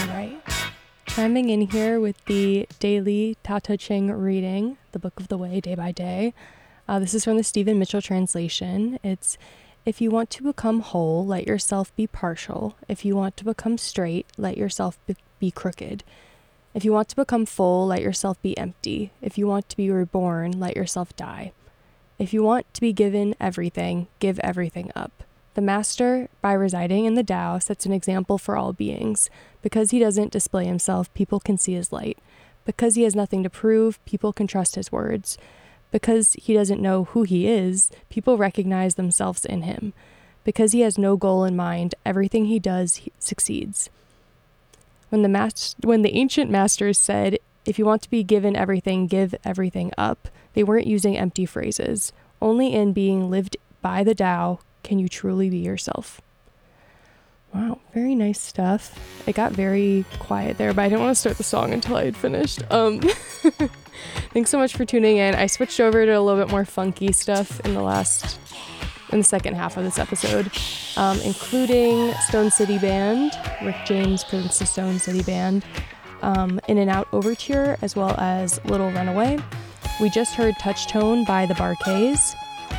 right. Chiming in here with the daily Tao Te Ching reading, the Book of the Way, day by day. This is from the Stephen Mitchell translation. It's, if you want to become whole, let yourself be partial. If you want to become straight, let yourself be crooked. If you want to become full, let yourself be empty. If you want to be reborn, let yourself die. If you want to be given everything, give everything up. The Master, by residing in the Tao, sets an example for all beings. Because he doesn't display himself, people can see his light. Because he has nothing to prove, people can trust his words. Because he doesn't know who he is, people recognize themselves in him. Because he has no goal in mind, everything he does succeeds. When the ancient masters said, if you want to be given everything, give everything up, they weren't using empty phrases. Only in being lived by the Tao can you truly be yourself. Wow, very nice stuff. It got very quiet there, but I didn't want to start the song until I had finished. Thanks so much for tuning in. I switched over to a little bit more funky stuff in the second half of this episode, including Stone City Band, Rick James presents the Stone City Band, In and Out Overture, as well as Little Runaway. We just heard Touchtone by the Bar-Kays.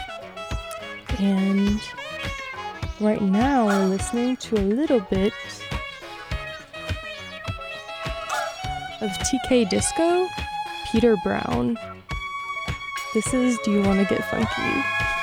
And right now we're listening to a little bit of TK Disco, Peter Brown. This is Do You Want to Get Funky?